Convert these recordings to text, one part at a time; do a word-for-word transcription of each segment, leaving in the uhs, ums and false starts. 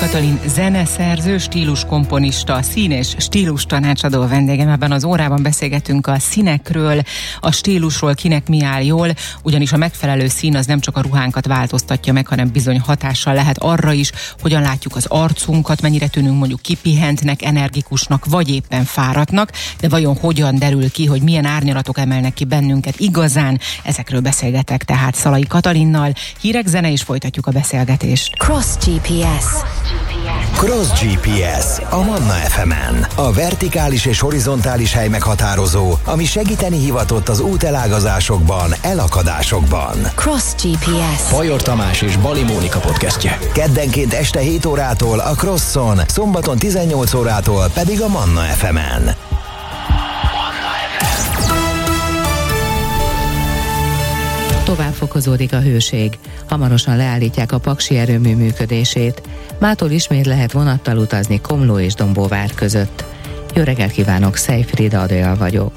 Katalin zeneszerző, stíluskomponista, szín- és stílus tanácsadó vendégem. Ebben az órában beszélgetünk a színekről, a stílusról, kinek mi áll jól, ugyanis a megfelelő szín az nem csak a ruhánkat változtatja meg, hanem bizony hatással lehet arra is, hogyan látjuk az arcunkat, mennyire tűnünk mondjuk kipihentnek, energikusnak, vagy éppen fáradtnak, de vajon hogyan derül ki, hogy milyen árnyalatok emelnek ki bennünket igazán? Ezekről beszélgetek tehát Szalai Katalinnal. Hírek, zene, és folytatjuk a beszélgetést. Cross gé pé es. Cross gé pé es a Manna ef emen. A vertikális és horizontális hely meghatározó, ami segíteni hivatott az útelágazásokban, elakadásokban. Cross gé pé es. Fajor Tamás és Bali Mónika podcastje. Keddenként este hét órától a Crosson, szombaton tizennyolc órától pedig a Manna ef emen. Tovább fokozódik a hőség. Hamarosan leállítják a paksi erőmű működését. Mától ismét lehet vonattal utazni Komló és Dombóvár között. Jó reggelt kívánok, Szejfrida Adél vagyok.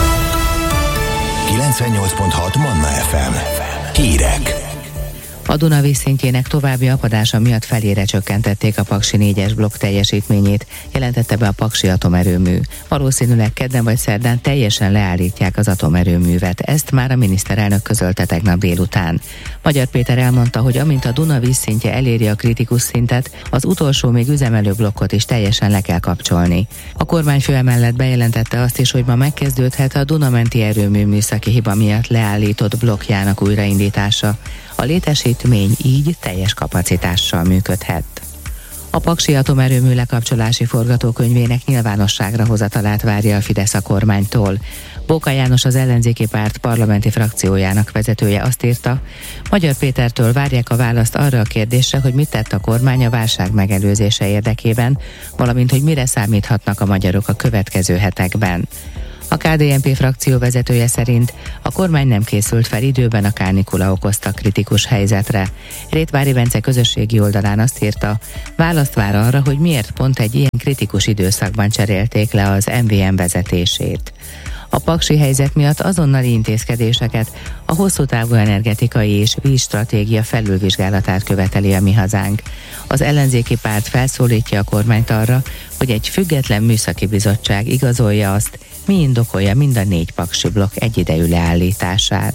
kilencvennyolc pont hat Manna ef em. Hírek. A Duna vízszintjének további apadása miatt felére csökkentették a Paksi négyes blokk teljesítményét, jelentette be a Paksi atomerőmű. Valószínűleg kedden vagy szerdán teljesen leállítják az atomerőművet, ezt már a miniszterelnök közölte tegnap délután. Magyar Péter elmondta, hogy amint a Duna vízszintje eléri a kritikus szintet, az utolsó még üzemelő blokkot is teljesen le kell kapcsolni. A kormányfő emellett bejelentette azt is, hogy ma megkezdődhet a Dunamenti erőmű műszaki hiba miatt leállított blokkjának újraindítása. A létesítmény így teljes kapacitással működhet. A Paksi atomerőmű lekapcsolási forgatókönyvének nyilvánosságra hozatalát várja a Fidesz a kormánytól. Bóka János, az ellenzéki párt parlamenti frakciójának vezetője azt írta, Magyar Pétertől várják a választ arra a kérdésre, hogy mit tett a kormány a válság megelőzése érdekében, valamint hogy mire számíthatnak a magyarok a következő hetekben. A ká dé en pé frakció vezetője szerint a kormány nem készült fel időben a kánikula okozta kritikus helyzetre. Rétvári Bence közösségi oldalán azt írta, választ vár arra, hogy miért pont egy ilyen kritikus időszakban cserélték le az em vé em vezetését. A paksi helyzet miatt azonnali intézkedéseket, a hosszú távú energetikai és vízstratégia felülvizsgálatát követeli a Mi Hazánk. Az ellenzéki párt felszólítja a kormányt arra, hogy egy független műszaki bizottság igazolja azt, mi indokolja mind a négy paksi blokk egyidejű leállítását.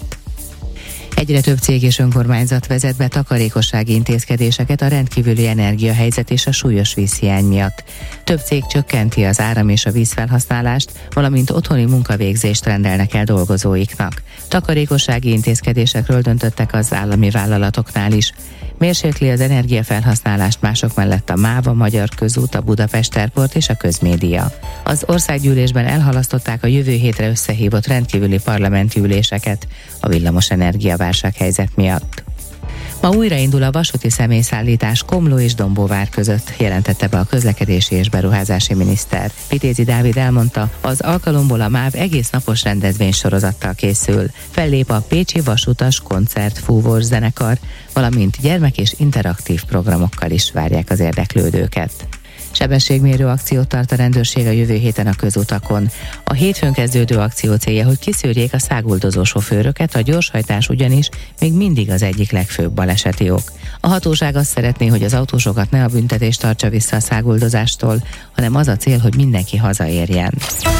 Egyre több cég és önkormányzat vezet be takarékossági intézkedéseket a rendkívüli energiahelyzet és a súlyos vízhiány miatt. Több cég csökkenti az áram és a vízfelhasználást, valamint otthoni munkavégzést rendelnek el dolgozóiknak. Takarékossági intézkedésekről döntöttek az állami vállalatoknál is. Mérsékli az energiafelhasználást mások mellett a MÁV, a Magyar Közút, a Budapest Airport és a Közmédia. Az országgyűlésben elhalasztották a jövő hétre összehívott rendkívüli parlamenti üléseket a villamos energiaválsághelyzet miatt. Ma újraindul a vasúti személyszállítás Komló és Dombóvár között, jelentette be a közlekedési és beruházási miniszter. Vitézi Dávid elmondta, az alkalomból a MÁV egész napos rendezvénysorozattal készül. Fellép a Pécsi Vasutas Koncert Fúvós zenekar, valamint gyermek- és interaktív programokkal is várják az érdeklődőket. Sebességmérő akciót tart a rendőrség a jövő héten a közutakon. A hétfőn kezdődő akció célja, hogy kiszűrjék a száguldozó sofőröket, a gyorshajtás ugyanis még mindig az egyik legfőbb baleseti ok. A hatóság azt szeretné, hogy az autósokat ne a büntetés tartsa vissza a száguldozástól, hanem az a cél, hogy mindenki hazaérjen.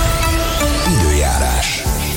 Időjárás.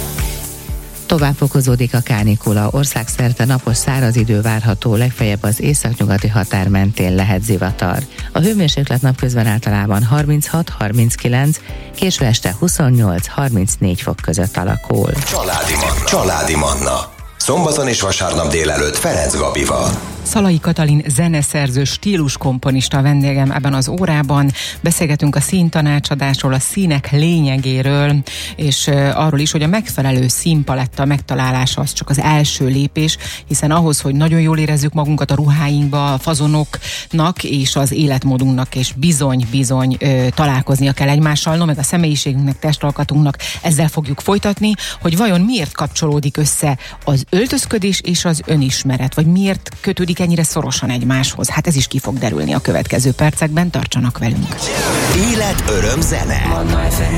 Tovább fokozódik a kánikula, országszerte napos száraz idő várható, legfeljebb az északnyugati határ mentén lehet zivatar. A hőmérséklet napközben általában harminchat harminckilenc, késő este huszonnyolc harmincnégy fok között alakul. Családi Manna. Családi Manna. Szombaton és vasárnap délelőtt Ferenc Gabival. Szalai Katalin zeneszerző, stíluskomponista vendégem ebben az órában. Beszélgetünk a színtanácsadásról, a színek lényegéről, és arról is, hogy a megfelelő színpaletta megtalálása az csak az első lépés, hiszen ahhoz, hogy nagyon jól érezzük magunkat a ruháinkba, a fazonoknak és az életmódunknak, és bizony-bizony ö, találkoznia kell egymással, no meg a személyiségünknek, testalkatunknak, ezzel fogjuk folytatni, hogy vajon miért kapcsolódik össze az öltözködés és az önismeret, vagy miért kötődik ennyire szorosan egymáshoz. Hát ez is ki fog derülni a következő percekben, tartsanak velünk. Élet, öröm, zene.